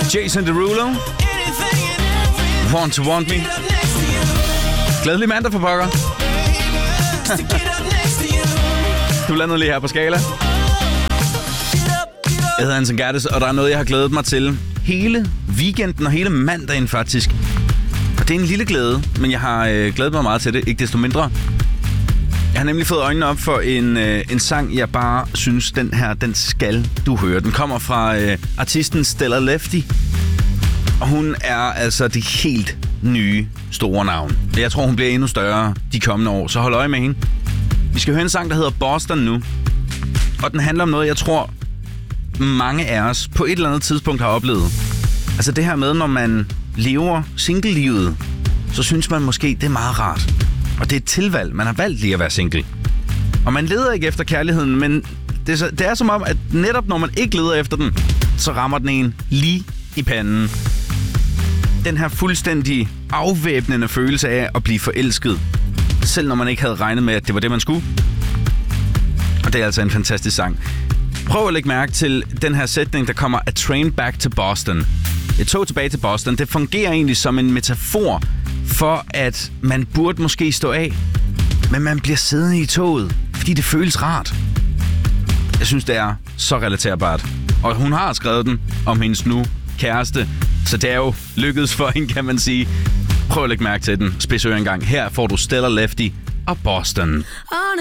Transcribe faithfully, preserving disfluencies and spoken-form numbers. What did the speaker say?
Jason Derulo. Want to want me. Glædelig mandag for pokker. Du lander lige her på Skala. Jeg hedder Hansen Gertes, og der er noget, jeg har glædet mig til hele weekenden og hele mandagen faktisk. Og det er en lille glæde, men jeg har øh, glædet mig meget til det, ikke desto mindre. Jeg har nemlig fået øjnene op for en, øh, en sang, jeg bare synes, den her, den skal du høre. Den kommer fra øh, artisten Stella Lefty, og hun er altså det helt nye store navn. Jeg tror, hun bliver endnu større de kommende år, så hold øje med hende. Vi skal høre en sang, der hedder Boston nu, og den handler om noget, jeg tror, mange af os på et eller andet tidspunkt har oplevet. Altså det her med, når man lever single-livet, så synes man måske, det er meget rart. Og det er et tilvalg. Man har valgt lige at være single. Og man leder ikke efter kærligheden, men det er, så, det er som om, at netop når man ikke leder efter den, så rammer den en lige i panden. Den her fuldstændig afvæbnende følelse af at blive forelsket, selv når man ikke havde regnet med, at det var det, man skulle. Og det er altså en fantastisk sang. Prøv at lægge mærke til den her sætning, der kommer: A train back to Boston. Et tog tilbage til Boston. Det fungerer egentlig som en metafor for, at man burde måske stå af, men man bliver siddende i toget, fordi det føles rart. Jeg synes, det er så relaterbart. Og hun har skrevet den om hendes nu kæreste, så det er jo lykkedes for hende, kan man sige. Prøv at lægge mærke til den. Spids øre en gang. Her får du Stella Lefty og Boston.